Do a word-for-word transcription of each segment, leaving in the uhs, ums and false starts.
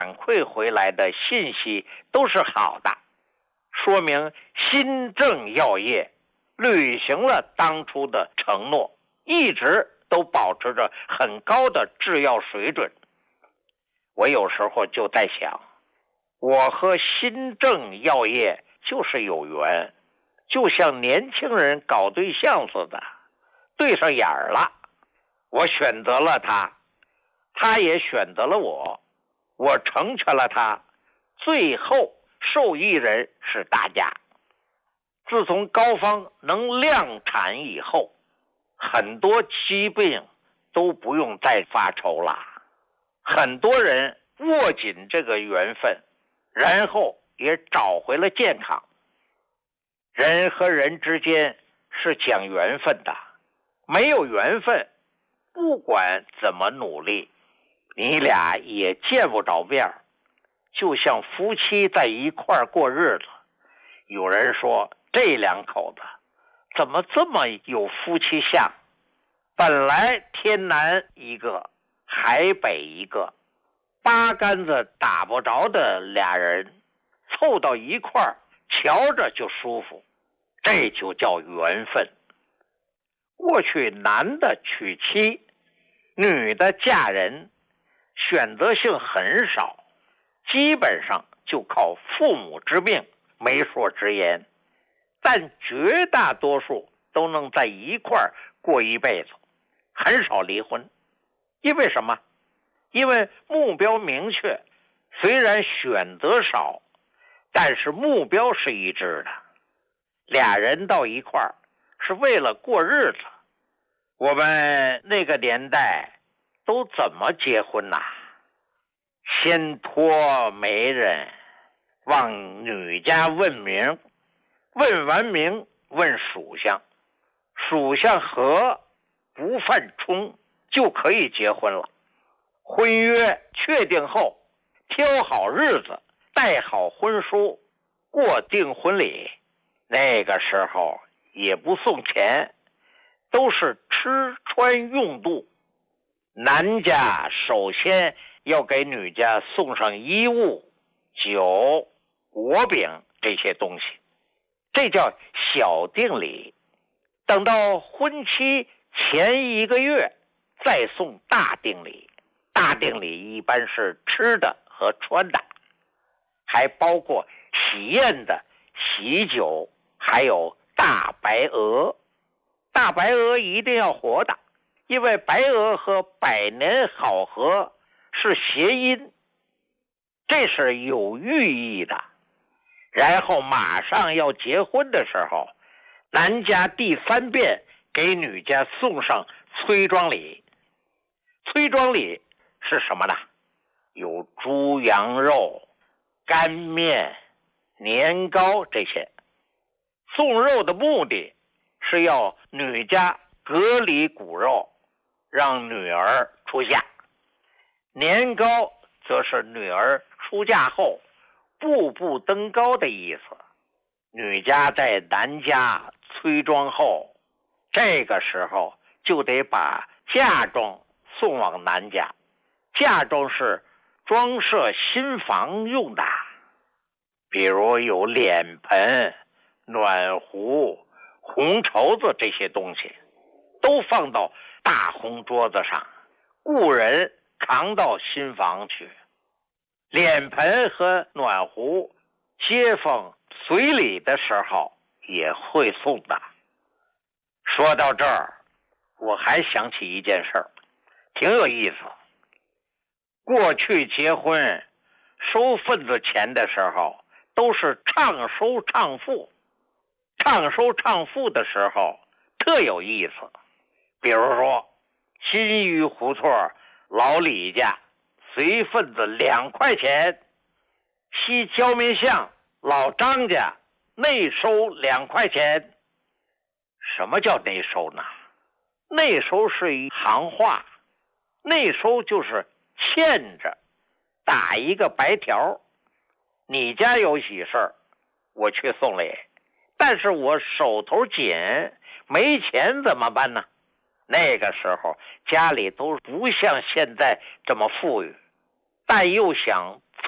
反馈回来的信息都是好的，说明新政药业履行了当初的承诺，一直都保持着很高的制药水准。我有时候就在想，我和新政药业就是有缘，就像年轻人搞对象似的，对上眼儿了。我选择了他，他也选择了我，我成全了他，最后受益人是大家。自从膏方能量产以后，很多疾病都不用再发愁了。很多人握紧这个缘分，然后也找回了健康。人和人之间是讲缘分的，没有缘分，不管怎么努力，你俩也见不着面。就像夫妻在一块儿过日子，有人说这两口子怎么这么有夫妻相？本来天南一个，海北一个，八竿子打不着的俩人，凑到一块儿，瞧着就舒服，这就叫缘分。过去男的娶妻，女的嫁人，选择性很少，基本上就靠父母之命，媒妁之言，但绝大多数都能在一块儿过一辈子，很少离婚。因为什么？因为目标明确，虽然选择少，但是目标是一致的。俩人到一块儿是为了过日子。我们那个年代都怎么结婚呐？先托媒人往女家问名，问完名问属相，属相合不犯冲就可以结婚了。婚约确定后，挑好日子，带好婚书，过订婚礼。那个时候也不送钱，都是吃穿用度。男家首先要给女家送上衣物、酒、果饼这些东西，这叫小定礼。等到婚期前一个月再送大定礼。大定礼一般是吃的和穿的，还包括喜宴的喜酒，还有大白鹅。大白鹅一定要活的，因为白鹅和百年好合是谐音，这是有寓意的。然后马上要结婚的时候，男家第三遍给女家送上催妆礼。催妆礼是什么呢？有猪羊肉、干面、年糕这些。送肉的目的是要女家隔离骨肉，让女儿出嫁。年糕则是女儿出嫁后步步登高的意思。女家在男家催妆后，这个时候就得把嫁妆送往男家。嫁妆是装饰新房用的，比如有脸盆、暖壶、红绸子这些东西，都放到大红桌子上，雇人扛到新房去。脸盆和暖壶，街坊随礼的时候也会送的。说到这儿，我还想起一件事儿，挺有意思。过去结婚收份子钱的时候都是唱收唱付，唱收唱付的时候特有意思。比如说新余胡同老李家随份子两块钱，西焦民巷老张家内收两块钱。什么叫内收呢？内收是一行话，内收就是欠着，打一个白条。你家有喜事儿，我去送礼，但是我手头紧，没钱怎么办呢？那个时候家里都不像现在这么富裕，但又想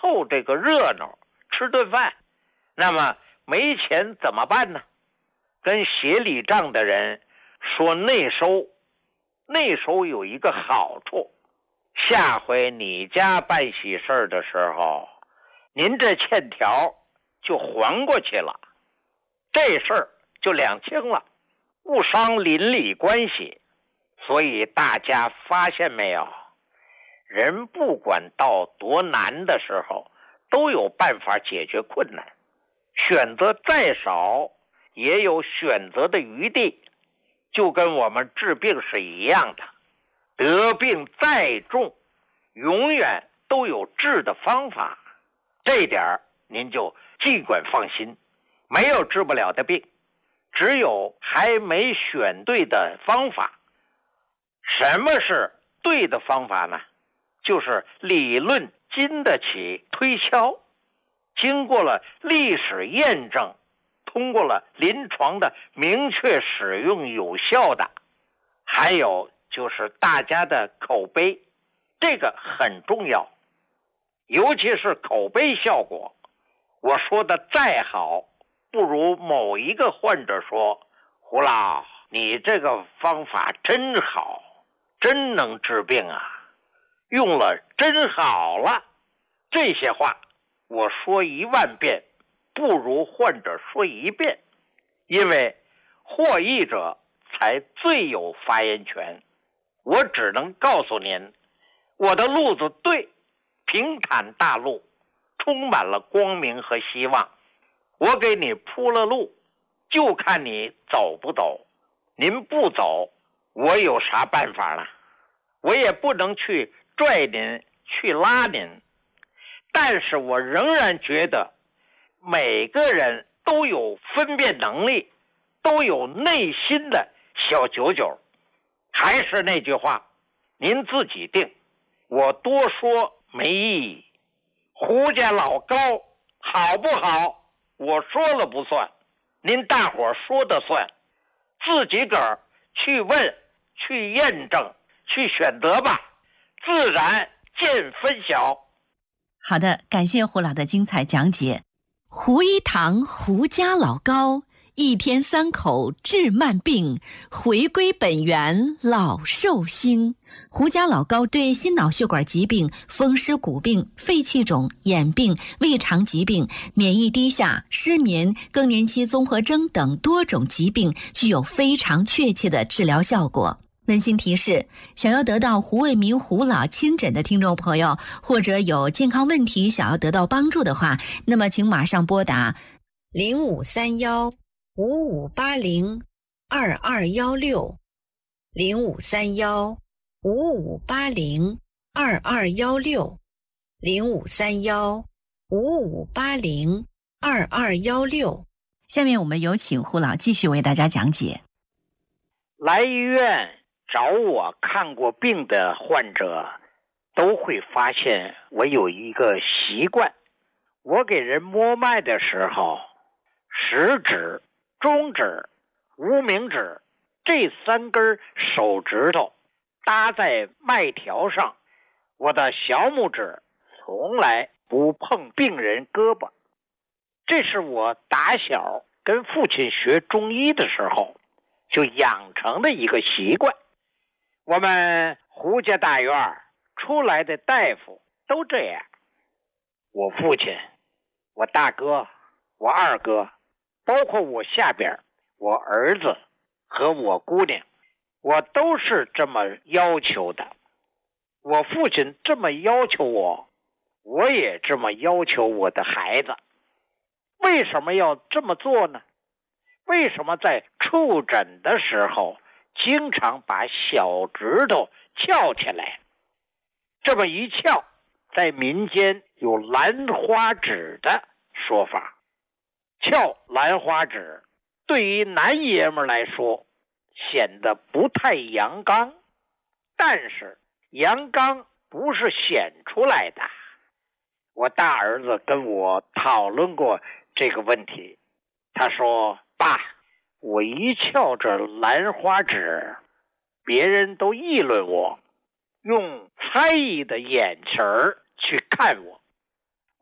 凑这个热闹，吃顿饭。那么没钱怎么办呢？跟协理账的人说内收，内收有一个好处，下回你家办喜事的时候，您这欠条就还过去了，这事儿就两清了，不伤邻里关系。所以大家发现没有，人不管到多难的时候，都有办法解决困难，选择再少也有选择的余地，就跟我们治病是一样的，得病再重永远都有治的方法，这点您就尽管放心，没有治不了的病，只有还没选对的方法。什么是对的方法呢？就是理论经得起推敲，经过了历史验证，通过了临床的明确使用有效的，还有就是大家的口碑，这个很重要，尤其是口碑效果。我说的再好，不如某一个患者说，胡老，你这个方法真好，真能治病啊，用了真好了。这些话我说一万遍，不如患者说一遍，因为获益者才最有发言权。我只能告诉您，我的路子对，平坦大路，充满了光明和希望。我给你铺了路，就看你走不走。您不走，我有啥办法呢？我也不能去拽您，去拉您。但是我仍然觉得每个人都有分辨能力，都有内心的小九九。还是那句话，您自己定，我多说没意义。胡家老高好不好，我说了不算，您大伙说的算，自己个儿去问，去验证，去选择吧，自然见分晓。 好的，感谢胡老的精彩讲解。胡一堂胡家老高，一天三口治慢病，回归本源老寿星。胡家老高对心脑血管疾病、风湿骨病、肺气肿、眼病、胃肠疾病、免疫低下、失眠、更年期综合征等多种疾病具有非常确切的治疗效果。温馨提示，想要得到胡卫民胡老亲诊的听众朋友，或者有健康问题想要得到帮助的话，那么请马上拨打零五三幺五五八零二二幺六零五三幺五五八零二二幺六零五三幺五五八零二二幺六。下面我们有请胡老继续为大家讲解。 来医院找我看过病的患者都会发现我有一个习惯，我给人摸脉的时候，食指、中指、无名指这三根手指头搭在脉条上，我的小拇指从来不碰病人胳膊。这是我打小跟父亲学中医的时候就养成的一个习惯。我们胡家大院出来的大夫都这样，我父亲、我大哥、我二哥，包括我下边我儿子和我姑娘，我都是这么要求的。我父亲这么要求我，我也这么要求我的孩子。为什么要这么做呢？为什么在触诊的时候经常把小指头翘起来？这么一翘，在民间有兰花指的说法。翘兰花指对于男爷们来说显得不太阳刚，但是阳刚不是显出来的。我大儿子跟我讨论过这个问题，他说，爸，我一翘着兰花指，别人都议论我，用猜疑的眼神儿去看我。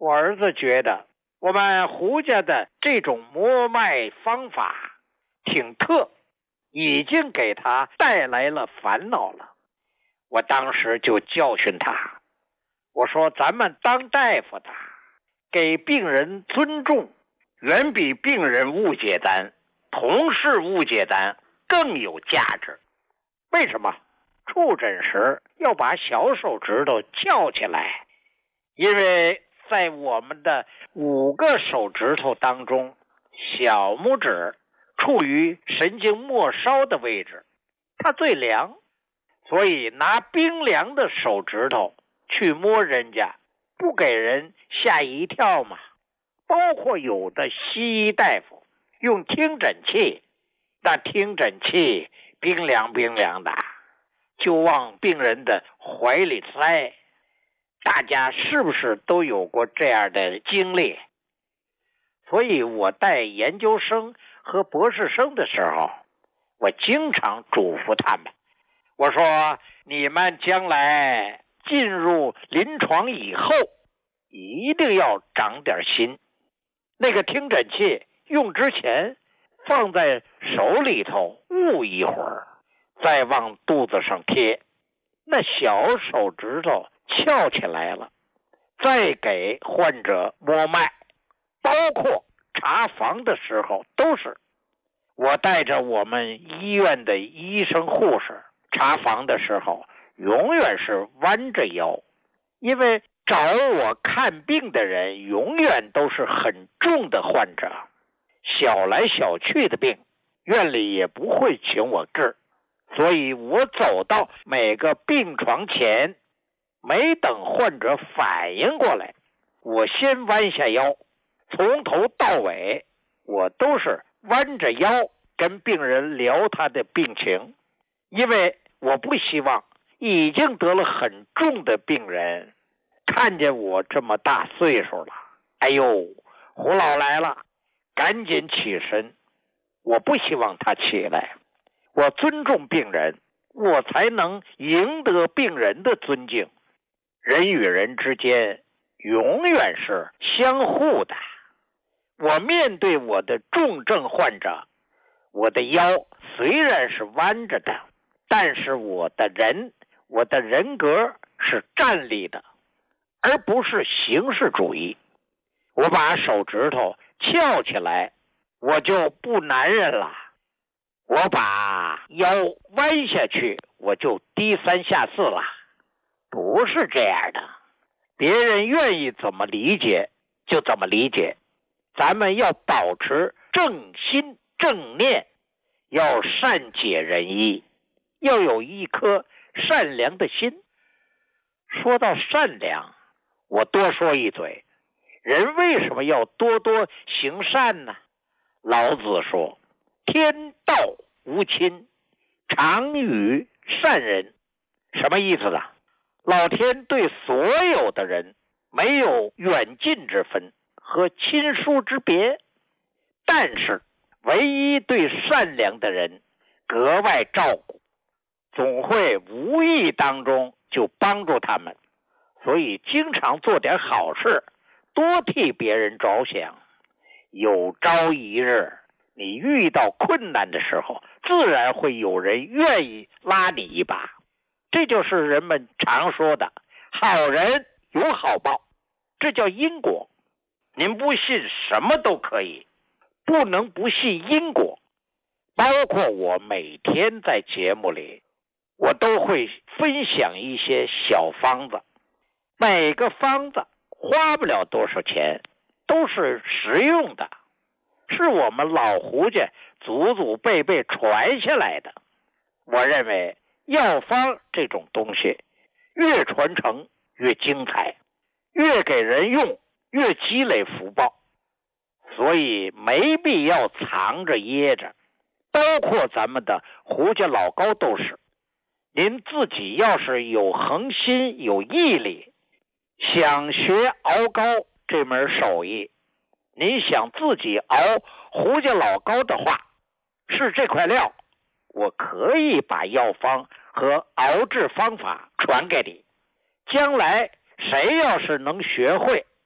我儿子觉得我们胡家的这种摸脉方法挺特，已经给他带来了烦恼了。我当时就教训他，我说咱们当大夫的给病人尊重，远比病人误解咱、同事误解咱更有价值。为什么？触诊时要把小手指头翘起来，因为在我们的五个手指头当中，小拇指处于神经末梢的位置，它最凉，所以拿冰凉的手指头去摸人家，不给人吓一跳吗？包括有的西医大夫用听诊器，那听诊器冰凉冰凉的，就往病人的怀里塞。大家是不是都有过这样的经历？所以我带研究生和博士生的时候，我经常嘱咐他们，我说你们将来进入临床以后，一定要长点心。那个听诊器用之前放在手里头捂一会儿，再往肚子上贴，那小手指头翘起来了，再给患者摸脉，包括查房的时候都是。我带着我们医院的医生护士查房的时候，永远是弯着腰，因为找我看病的人永远都是很重的患者，小来小去的病，院里也不会请我治。所以我走到每个病床前，没等患者反应过来，我先弯下腰，从头到尾我都是弯着腰跟病人聊他的病情，因为我不希望已经得了很重的病人看见我这么大岁数了，哎呦，胡老来了，赶紧起身。我不希望他起来，我尊重病人，我才能赢得病人的尊敬。人与人之间永远是相互的。我面对我的重症患者，我的腰虽然是弯着的，但是我的人，我的人格是站立的，而不是形式主义。我把手指头翘起来，我就不男人了；我把腰弯下去，我就低三下四了。不是这样的，别人愿意怎么理解就怎么理解。咱们要保持正心正念，要善解人意，要有一颗善良的心。说到善良，我多说一嘴，人为什么要多多行善呢？老子说，天道无亲，常与善人。什么意思呢？老天对所有的人没有远近之分和亲疏之别，但是唯一对善良的人格外照顾，总会无意当中就帮助他们。所以经常做点好事，多替别人着想，有朝一日你遇到困难的时候，自然会有人愿意拉你一把。这就是人们常说的好人有好报，这叫因果。您不信什么都可以，不能不信因果。包括我每天在节目里，我都会分享一些小方子，每个方子花不了多少钱，都是实用的，是我们老胡家祖祖辈辈传下来的。我认为药方这种东西越传承越精彩，越给人用越积累福报，所以没必要藏着掖着。包括咱们的胡家老高都是，您自己要是有恒心有毅力，想学熬膏这门手艺，您想自己熬胡家老高的话，是这块料，我可以把药方和熬制方法传给你。将来谁要是能学会，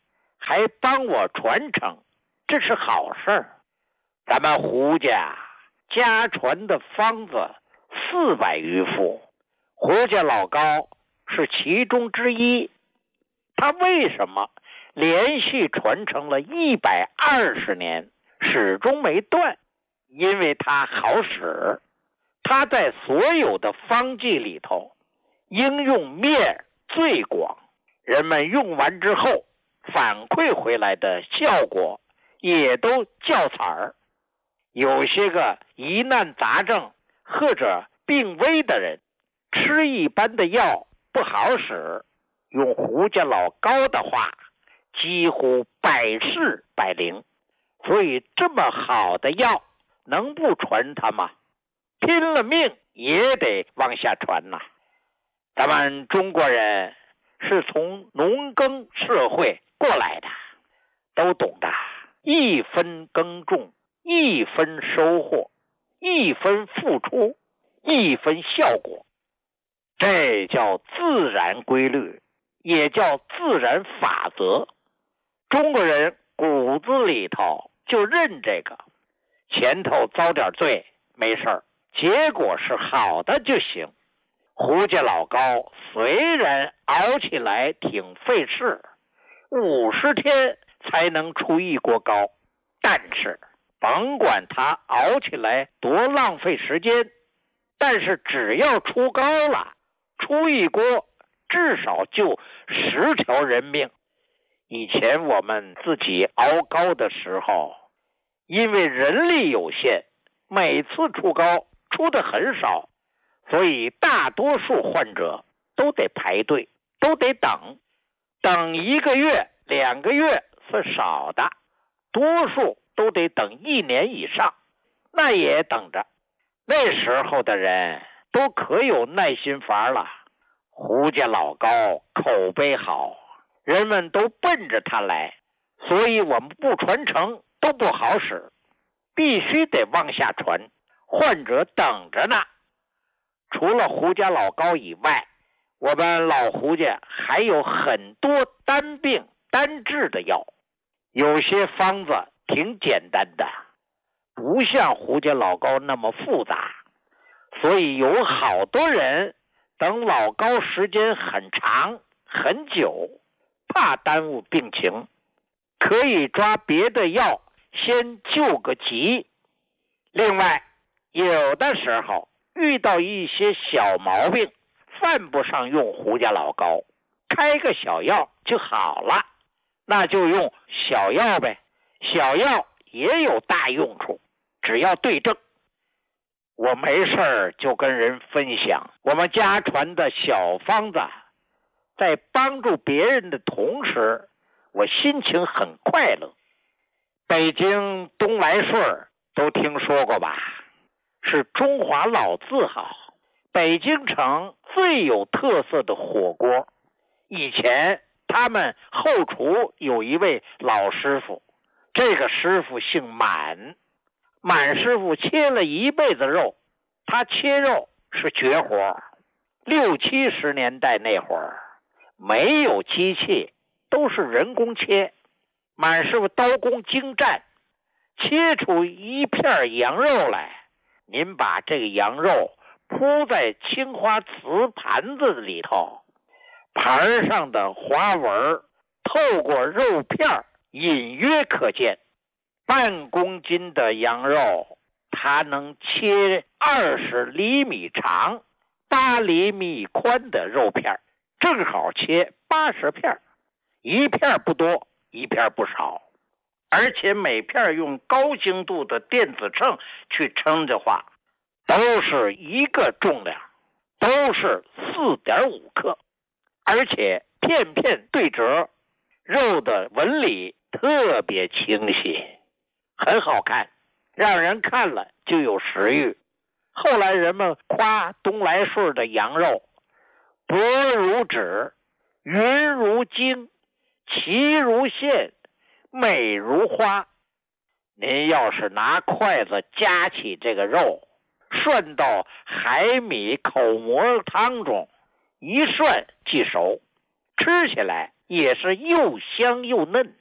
还帮我传承，这是好事儿。咱们胡家家传的方子四百余副，胡家老高是其中之一。他为什么连续传承了一百二十年，始终没断？因为它好使，它在所有的方剂里头应用面最广，人们用完之后反馈回来的效果也都较彩儿。有些个疑难杂症或者病危的人，吃一般的药不好使，用胡家老高的话，几乎百试百灵。所以这么好的药能不传它吗？拼了命也得往下传呐、啊。咱们中国人是从农耕社会过来的，都懂得一分耕种，一分收获，一分付出，一分效果。这叫自然规律，也叫自然法则。中国人骨子里头就认这个，前头遭点罪没事儿，结果是好的就行。胡家老高虽然熬起来挺费事，五十天才能出一锅糕，但是甭管他熬起来多浪费时间，但是只要出糕了，出一锅至少救十条人命。以前我们自己熬糕的时候，因为人力有限，每次出糕出的很少，所以大多数患者都得排队，都得等，等一个月两个月是少的，多数都得等一年以上，那也等着。那时候的人都可有耐心法了。胡家老高口碑好，人们都奔着他来，所以我们不传承都不好使，必须得往下传，患者等着呢。除了胡家老高以外，我们老胡家还有很多单病单治的药，有些方子挺简单的，不像胡家老高那么复杂，所以有好多人等老高时间很长很久，怕耽误病情，可以抓别的药先救个急。另外，有的时候遇到一些小毛病，犯不上用胡家老高，开个小药就好了，那就用小药呗。小药也有大用处，只要对症。我没事儿就跟人分享我们家传的小方子，在帮助别人的同时，我心情很快乐。北京东来顺都听说过吧？是中华老字号，北京城最有特色的火锅。以前他们后厨有一位老师傅，这个师傅姓满，满师傅切了一辈子肉，他切肉是绝活。六七十年代那会儿没有机器，都是人工切。满师傅刀工精湛，切出一片羊肉来，您把这个羊肉铺在青花瓷盘子里头，盘上的花纹透过肉片隐约可见。半公斤的羊肉，它能切二十厘米长、八厘米宽的肉片，正好切八十片，一片不多，一片不少。而且每片用高精度的电子秤去称的话，都是一个重量，都是 四点五克，而且片片对折，肉的纹理特别清晰，很好看，让人看了就有食欲。后来人们夸东来顺的羊肉薄如纸，匀如精，齐如线，美如花。您要是拿筷子夹起这个肉，涮到海米口蘑汤中，一涮即熟，吃起来也是又香又嫩，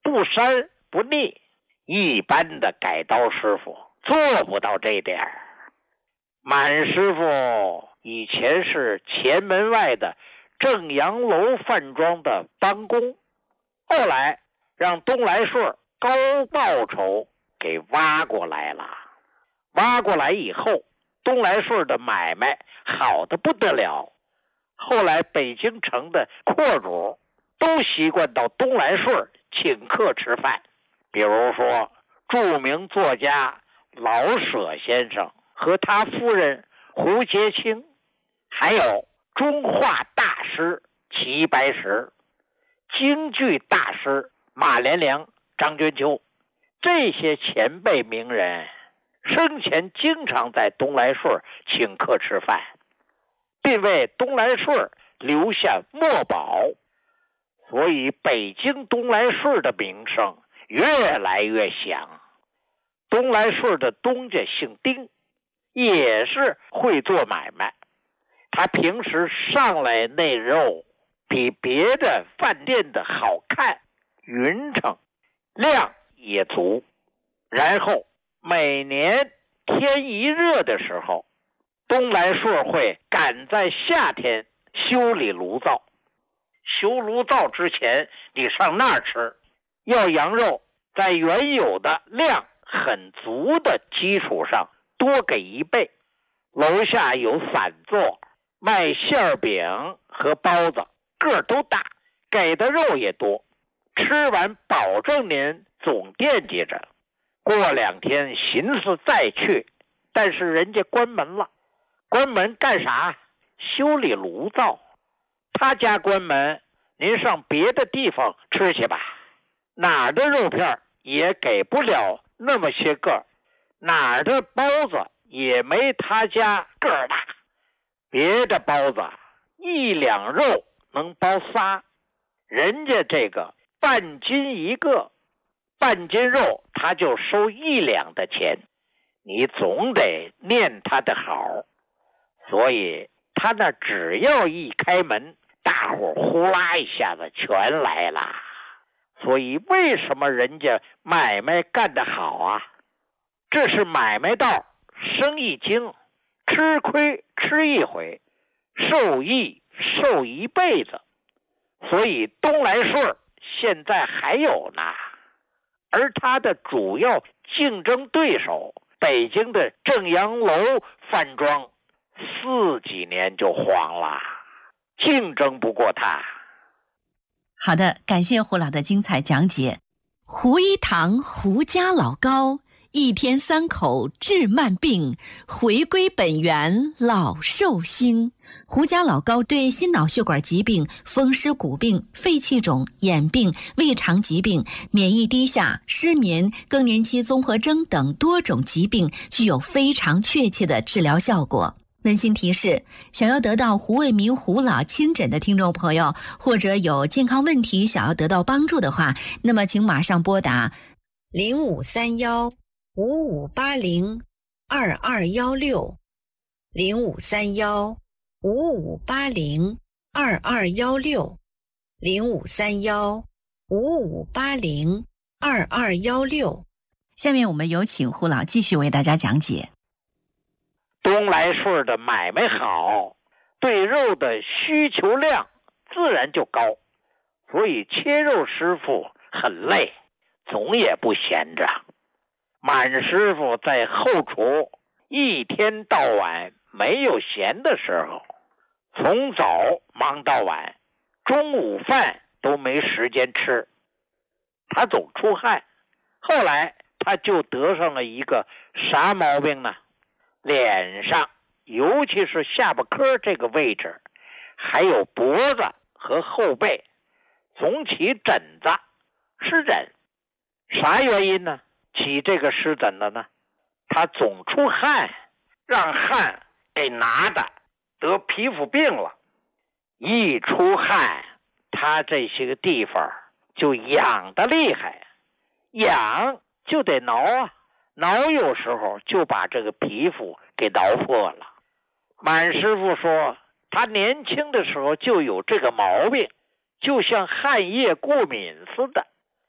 不膻不腻，一般的改刀师傅做不到这点儿。满师傅以前是前门外的正阳楼饭庄的帮工，后来让东来顺高报酬给挖过来了。挖过来以后，东来顺的买卖好得不得了。后来北京城的阔主都习惯到东来顺请客吃饭，比如说著名作家老舍先生和他夫人胡洁清，还有中画大师齐白石，京剧大师马连良、张君秋，这些前辈名人生前经常在东来顺请客吃饭，并为东来顺留下墨宝，所以北京东来顺的名声越来越响。东来顺的东家姓丁，也是会做买卖，他平时上来那肉比别的饭店的好看匀称，量也足。然后每年天一热的时候，东来顺会赶在夏天修理炉灶。修炉灶之前你上那儿吃，要羊肉在原有的量很足的基础上多给一倍。楼下有散座卖馅饼和包子，个儿都大，给的肉也多，吃完保证您总惦记着。过两天寻思再去，但是人家关门了。关门干啥？修理炉灶。他家关门，您上别的地方吃去吧。哪儿的肉片也给不了那么些个，哪儿的包子也没他家个儿大。别的包子一两肉能包仨，人家这个半斤一个，半斤肉他就收一两的钱，你总得念他的好。所以他那只要一开门，大伙呼啦一下子全来了。所以为什么人家买卖干得好啊？这是买卖道，生意经，吃亏吃一回，受益受一辈子。所以东来顺现在还有呢，而他的主要竞争对手北京的正阳楼饭庄四几年就黄了，竞争不过他。 好的，感谢胡老的精彩讲解。胡一堂胡家老高，一天三口治慢病，回归本源老寿星。胡家老高对心脑血管疾病、风湿骨病、肺气肿、眼病、胃肠疾病、免疫低下、失眠、更年期综合征等多种疾病具有非常确切的治疗效果。温馨提示，想要得到胡卫民胡老亲诊的听众朋友，或者有健康问题想要得到帮助的话，那么请马上拨打零五三幺五五八零二二幺六零五三幺五五八零二二幺六零五三幺五五八零二二幺六。下面我们有请胡老继续为大家讲解。 东来顺的买卖好，对肉的需求量自然就高，所以切肉师傅很累，总也不闲着。满师傅在后厨一天到晚没有闲的时候，从早忙到晚，中午饭都没时间吃，他总出汗。后来他就得上了一个啥毛病呢？脸上，尤其是下巴颏这个位置，还有脖子和后背，总起疹子、湿疹。啥原因呢？起这个湿疹的呢？他总出汗，让汗给拿的，得皮肤病了。一出汗，他这些个地方就痒得厉害，痒就得挠啊。挠有时候就把这个皮肤给挠破了。满师傅说他年轻的时候就有这个毛病，就像汗液过敏似的，一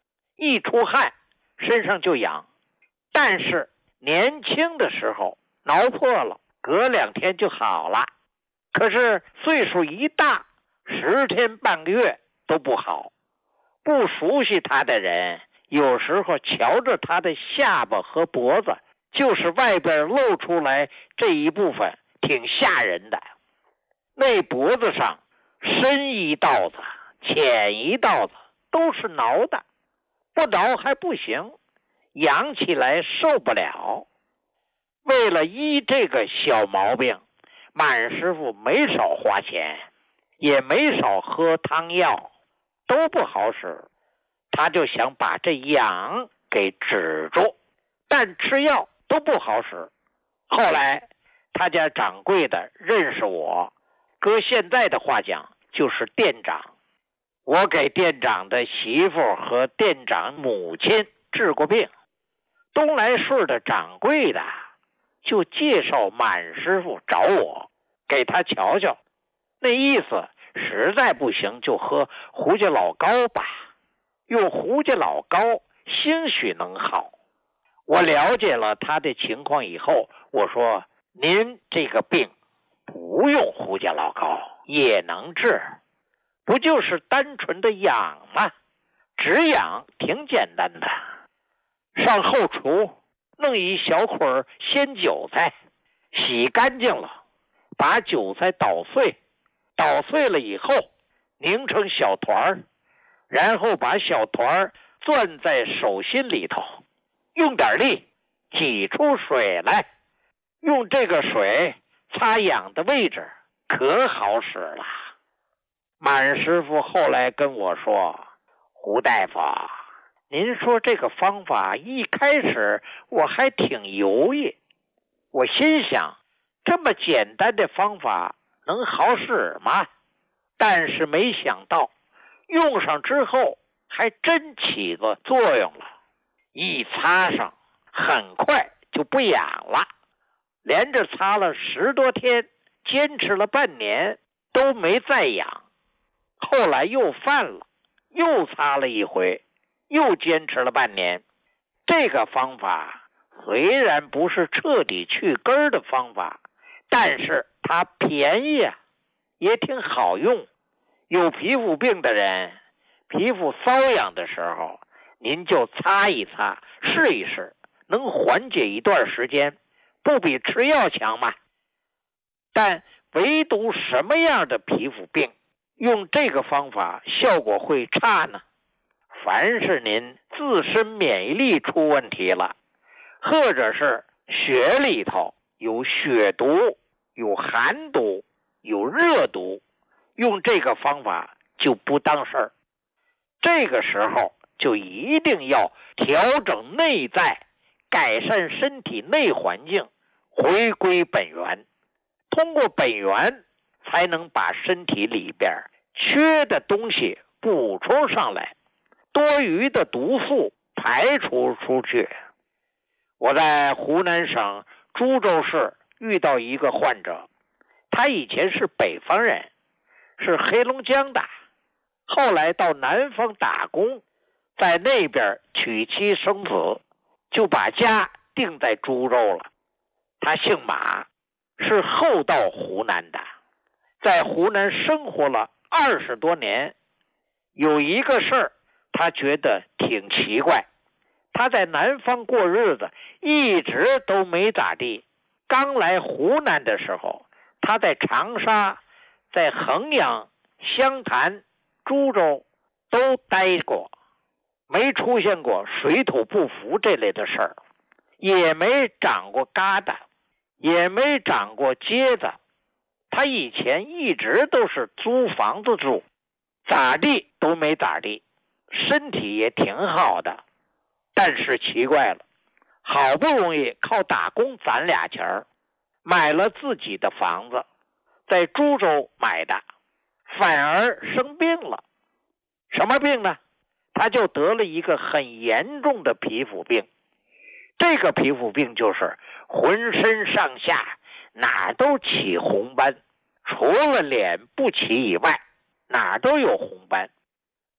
一出汗身上就痒。但是年轻的时候挠破了，隔两天就好了。可是岁数一大，十天半个月都不好。不熟悉他的人，有时候瞧着他的下巴和脖子，就是外边露出来这一部分，挺吓人的。那脖子上深一道子，浅一道子，都是挠的，不挠还不行，痒起来受不了。为了医这个小毛病，满师傅没少花钱，也没少喝汤药，都不好使。他就想把这痒给止住，但吃药都不好使。后来他家掌柜的认识我，搁现在的话讲就是店长。我给店长的媳妇和店长母亲治过病，东来顺的掌柜的就介绍满师傅找我，给他瞧瞧。那意思实在不行就喝胡家老膏吧，用胡家老膏兴许能好。我了解了他的情况以后，我说您这个病不用胡家老膏也能治，不就是单纯的痒吗？止痒挺简单的，上后厨弄一小捆鲜韭菜，洗干净了，把韭菜捣碎，捣碎了以后拧成小团，然后把小团攥在手心里头，用点力挤出水来，用这个水擦痒的位置，可好使了。满师傅后来跟我说，胡大夫，您说这个方法一开始我还挺犹豫，我心想这么简单的方法能好使吗？但是没想到用上之后还真起了作用了，一擦上很快就不痒了，连着擦了十多天，坚持了半年都没再痒。后来又犯了，又擦了一回，又坚持了半年。这个方法虽然不是彻底去根的方法，但是它便宜啊，也挺好用。有皮肤病的人，皮肤瘙痒的时候，您就擦一擦，试一试，能缓解一段时间，不比吃药强吗？但唯独什么样的皮肤病用这个方法效果会差呢？凡是您自身免疫力出问题了，或者是血里头有血毒、有寒毒、有热毒，用这个方法就不当事儿。这个时候就一定要调整内在，改善身体内环境，回归本源。通过本源才能把身体里边缺的东西补充上来，多余的毒素排除出去。我在湖南省株洲市遇到一个患者，他以前是北方人，是黑龙江的，后来到南方打工，在那边娶妻生子，就把家定在株洲了。他姓马，是后到湖南的，在湖南生活了二十多年。有一个事儿他觉得挺奇怪，他在南方过日子一直都没咋地，刚来湖南的时候，他在长沙、在衡阳、湘潭、株洲都待过，没出现过水土不服这类的事儿，也没长过疙瘩，也没长过疖子。他以前一直都是租房子住，咋地都没咋地，身体也挺好的。但是奇怪了，好不容易靠打工攒俩钱儿，买了自己的房子，在株洲买的，反而生病了。什么病呢？他就得了一个很严重的皮肤病。这个皮肤病就是浑身上下哪都起红斑，除了脸不起以外，哪都有红斑。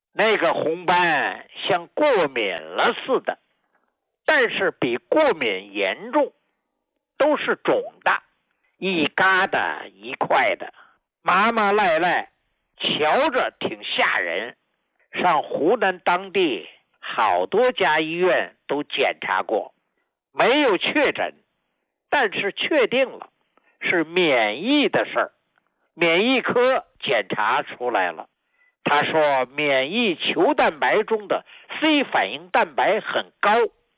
那个红斑像过敏了似的，但是比过敏严重，都是肿的，一疙瘩一块的，麻麻赖赖，瞧着挺吓人。上湖南当地好多家医院都检查过，没有确诊，但是确定了是免疫的事儿。免疫科检查出来了，他说免疫球蛋白中的 C 反应蛋白很高，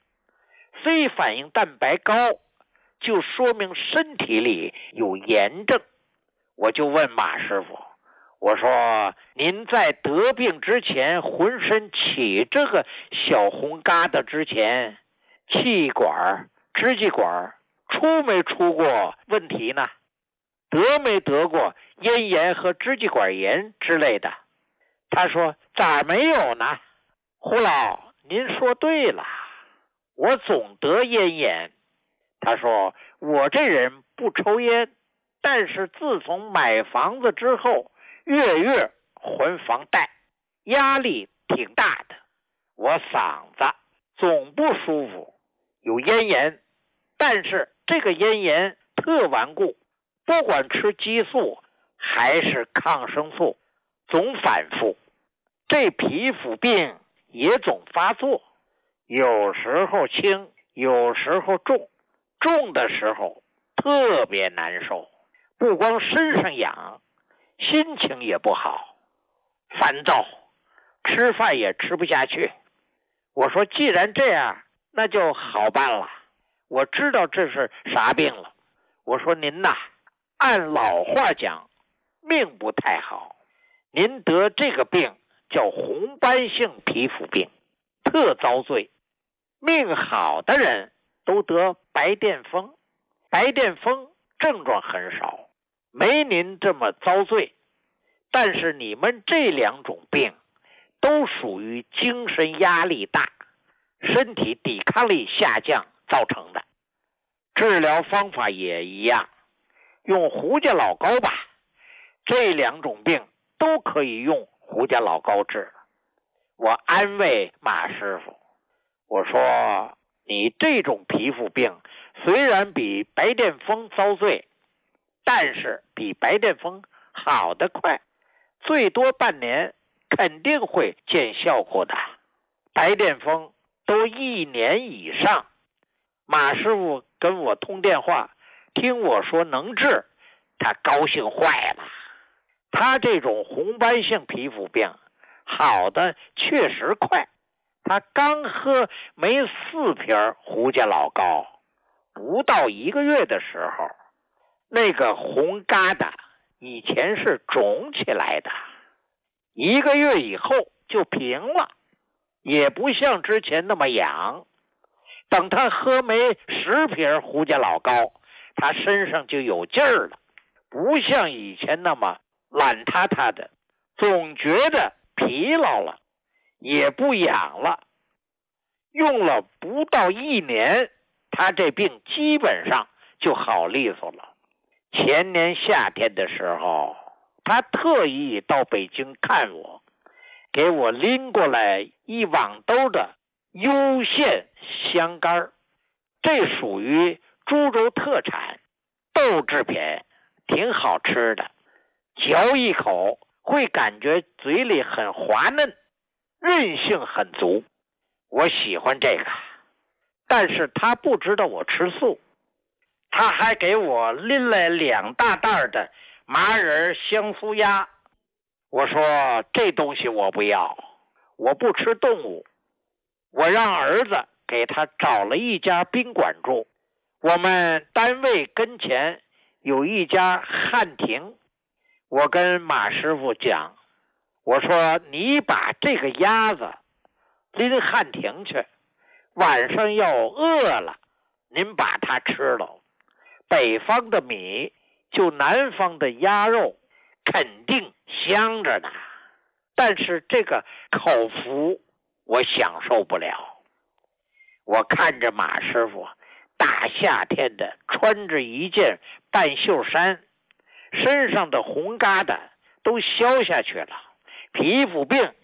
C 反应蛋白高就说明身体里有炎症。我就问马师傅，我说您在得病之前，浑身起这个小红疙瘩之前，气管支气管出没出过问题呢？得没得过咽炎和支气管炎之类的？他说咋没有呢？胡老，您说对了，我总得咽炎。他说我这人不抽烟，但是自从买房子之后，月月还房贷，压力挺大的，我嗓子总不舒服，有咽炎，但是这个咽炎特顽固，不管吃激素还是抗生素，总反复。这皮肤病也总发作，有时候轻，有时候重，重的时候特别难受，不光身上痒，心情也不好，烦躁，吃饭也吃不下去。我说既然这样，那就好办了，我知道这是啥病了。我说您呐，按老话讲，命不太好，您得这个病叫红斑性皮肤病，特遭罪。命好的人都得白癜风，白癜风症状很少，没您这么遭罪。但是你们这两种病都属于精神压力大，身体抵抗力下降造成的。治疗方法也一样，用胡家老膏吧，这两种病都可以用胡家老膏治。我安慰马师傅，我说你这种皮肤病虽然比白癜风遭罪，但是比白癜风好得快，最多半年肯定会见效果的。白癜风都一年以上。马师傅跟我通电话，听我说能治，他高兴坏了。他这种红斑性皮肤病好的确实快，他刚喝没四瓶胡家老膏，不到一个月的时候，那个红疙瘩以前是肿起来的，一个月以后就平了，也不像之前那么痒。等他喝没十瓶胡家老膏，他身上就有劲儿了，不像以前那么懒塌塌的，总觉得疲劳了，也不痒了。用了不到一年，他这病基本上就好利索了。前年夏天的时候，他特意到北京看我，给我拎过来一网兜的幽县香干，这属于株洲特产豆制品，挺好吃的，嚼一口会感觉嘴里很滑嫩，韧性很足。我喜欢这个，但是他不知道我吃素，他还给我拎来两大袋的麻仁香酥鸭。我说这东西我不要，我不吃动物。我让儿子给他找了一家宾馆住，我们单位跟前有一家汉庭。我跟马师傅讲，我说你把这个鸭子拎汉庭去，晚上要饿了，您把它吃了。北方的米就南方的鸭肉，肯定香着呢。但是这个口福我享受不了。我看着马师傅大夏天的穿着一件半袖衫，身上的红疙瘩都消下去了，皮肤病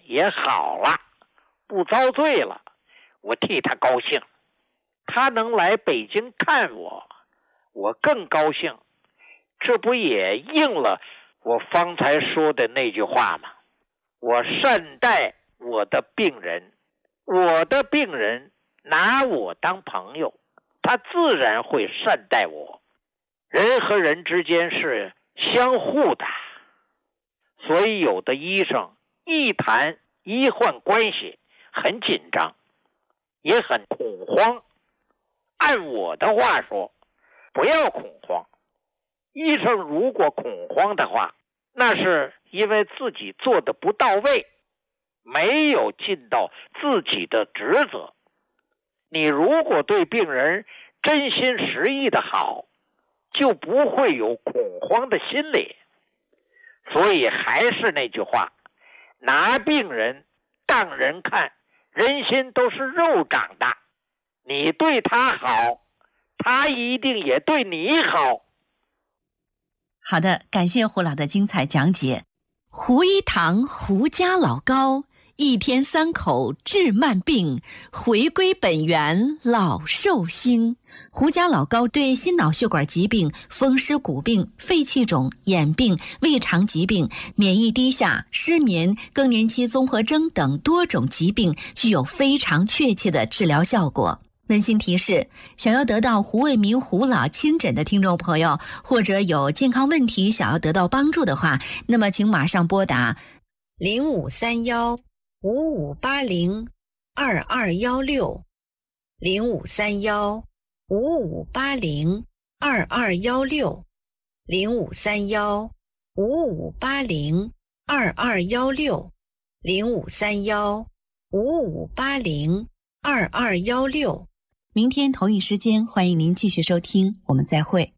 也好了，不遭罪了，我替他高兴。他能来北京看我，我更高兴。这不也应了我方才说的那句话吗？我善待我的病人，我的病人拿我当朋友，他自然会善待我。人和人之间是相互的，所以有的医生一谈医患关系很紧张，也很恐慌。按我的话说，不要恐慌。医生如果恐慌的话，那是因为自己做的不到位，没有尽到自己的职责。你如果对病人真心实意的好，就不会有恐慌的心理。所以还是那句话，拿病人当人看，人心都是肉长的。你对他好，他一定也对你好。 好的，感谢胡老的精彩讲解。胡一堂胡家老高，一天三口治慢病，回归本源老寿星。胡家老高对心脑血管疾病、风湿骨病、肺气肿、眼病、胃肠疾病、免疫低下、失眠、更年期综合征等多种疾病具有非常确切的治疗效果。温馨提示，想要得到胡卫民胡老亲诊的听众朋友，或者有健康问题想要得到帮助的话，那么请马上拨打零五三幺五五八零二二幺六零五三幺五五八零二二幺六零五三幺五五八零二二幺六零五三幺五五八零二二幺六。明天同一时间，欢迎您继续收听，我们再会。